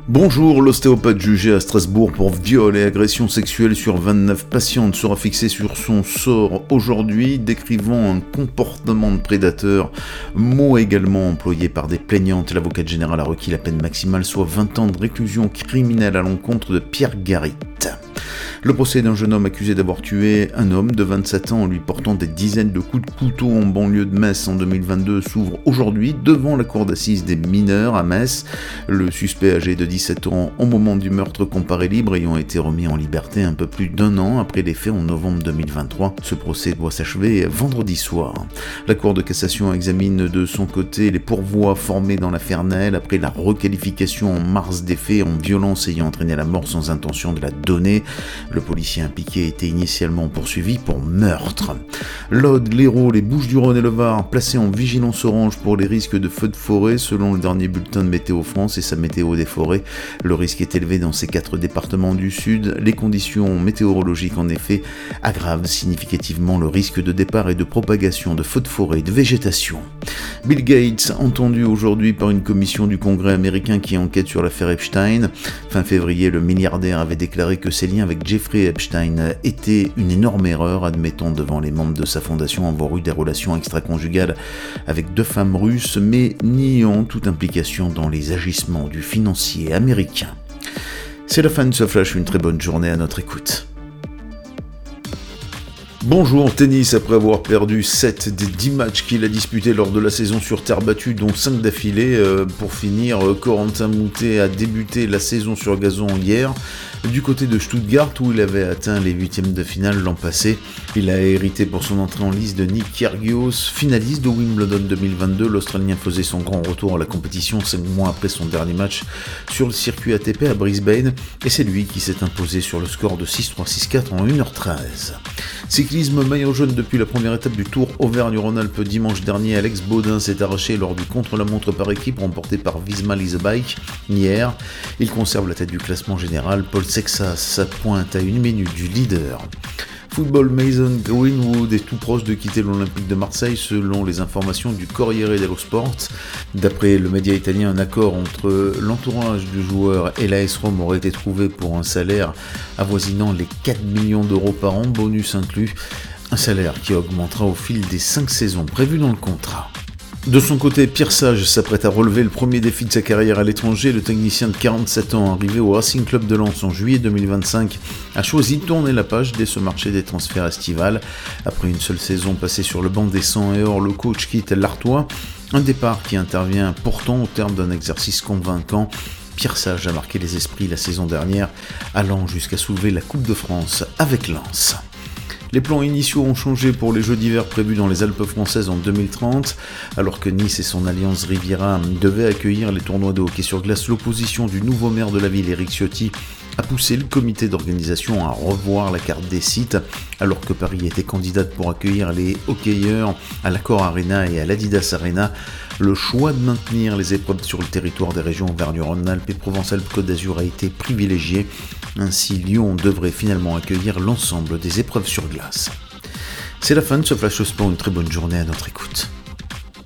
Bonjour, l'ostéopathe jugé à Strasbourg pour viol et agression sexuelle sur 29 patientes sera fixé sur son sort aujourd'hui, décrivant un comportement de prédateur, mot également employé par des plaignantes. L'avocate générale a requis la peine maximale, soit 20 ans de réclusion criminelle à l'encontre de Pierre Garit. Le procès d'un jeune homme accusé d'avoir tué un homme de 27 ans en lui portant des dizaines de coups de couteau en banlieue de Metz en 2022 s'ouvre aujourd'hui devant la cour d'assises des mineurs à Metz. Le suspect âgé de 17 ans au moment du meurtre comparé libre ayant été remis en liberté un peu plus d'un an après les faits en novembre 2023. Ce procès doit s'achever vendredi soir. La cour de cassation examine de son côté les pourvois formés dans l'affaire Naël après la requalification en mars des faits en violence ayant entraîné la mort sans intention de la donner. Le policier impliqué était initialement poursuivi pour meurtre. L'Aude, l'Hérault, les Bouches-du-Rhône et le Var placés en vigilance orange pour les risques de feux de forêt selon le dernier bulletin de Météo France et sa météo des forêts. Le risque est élevé dans ces 4 départements du sud. Les conditions météorologiques en effet aggravent significativement le risque de départ et de propagation de feux de forêt et de végétation. Bill Gates, entendu aujourd'hui par une commission du Congrès américain qui enquête sur l'affaire Epstein. Fin février, le milliardaire avait déclaré que ses liens avec Jeffrey Epstein était une énorme erreur, admettant devant les membres de sa fondation avoir eu des relations extra-conjugales avec 2 femmes russes, mais niant toute implication dans les agissements du financier américain. C'est la fin de ce flash, une très bonne journée à notre écoute. Bonjour, tennis, après avoir perdu 7 des 10 matchs qu'il a disputés lors de la saison sur terre battue, dont 5 d'affilée. Pour finir, Corentin Moutet a débuté la saison sur gazon hier, du côté de Stuttgart où il avait atteint les 8e de finale l'an passé. Il a hérité pour son entrée en lice de Nick Kyrgios, finaliste de Wimbledon 2022. L'Australien faisait son grand retour à la compétition 5 mois après son dernier match sur le circuit ATP à Brisbane, et c'est lui qui s'est imposé sur le score de 6-3, 6-4 en 1h13. Cyclisme maillot jaune depuis la première étape du Tour Auvergne-Rhône-Alpes dimanche dernier. Alex Baudin s'est arraché lors du contre-la-montre par équipe remporté par Visma Lease Bike hier. Il conserve la tête du classement général. Paul Sexas pointe à 1 minute du leader. Football, Mason Greenwood est tout proche de quitter l'Olympique de Marseille selon les informations du Corriere dello Sport. D'après le média italien, un accord entre l'entourage du joueur et l'AS Rome aurait été trouvé pour un salaire avoisinant les 4 millions d'euros par an, bonus inclus. Un salaire qui augmentera au fil des 5 saisons prévues dans le contrat. De son côté, Pierre Sage s'apprête à relever le premier défi de sa carrière à l'étranger. Le technicien de 47 ans, arrivé au Racing Club de Lens en juillet 2025, a choisi de tourner la page dès ce marché des transferts estivales. Après une seule saison passée sur le banc des 100 et or, le coach quitte l'Artois. Un départ qui intervient pourtant au terme d'un exercice convaincant. Pierre Sage a marqué les esprits la saison dernière, allant jusqu'à soulever la Coupe de France avec Lens. Les plans initiaux ont changé pour les Jeux d'hiver prévus dans les Alpes françaises en 2030. Alors que Nice et son alliance Riviera devaient accueillir les tournois de hockey sur glace, l'opposition du nouveau maire de la ville, Éric Ciotti, a poussé le comité d'organisation à revoir la carte des sites, alors que Paris était candidate pour accueillir les hockeyeurs à l'Accor Arena et à l'Adidas Arena. Le choix de maintenir les épreuves sur le territoire des régions Auvergne-Rhône-Alpes et Provence-Alpes-Côte d'Azur a été privilégié. Ainsi, Lyon devrait finalement accueillir l'ensemble des épreuves sur glace. C'est la fin de ce Flash Sport, une très bonne journée à notre écoute.